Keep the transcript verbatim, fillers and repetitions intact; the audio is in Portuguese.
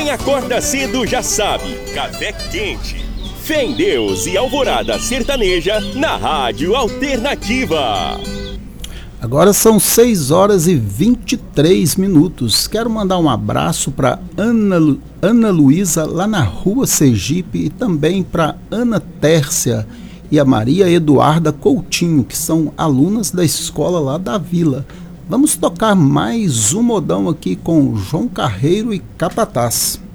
Quem acorda cedo já sabe, café quente. Fé em Deus e Alvorada Sertaneja na Rádio Alternativa. Agora são seis horas e vinte e três minutos. Quero mandar um abraço para Ana, Lu, Ana Luísa, lá na Rua Sergipe, e também para Ana Tércia e a Maria Eduarda Coutinho, que são alunas da escola lá da Vila. Vamos tocar mais um modão aqui com João Carreiro e Capataz.